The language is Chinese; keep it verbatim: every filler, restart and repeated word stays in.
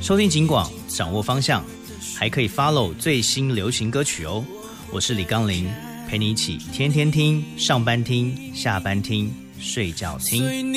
收听警广，掌握方向，还可以 follow 最新流行歌曲哦。我是李刚林，陪你一起天天听，上班听，下班听，睡觉听。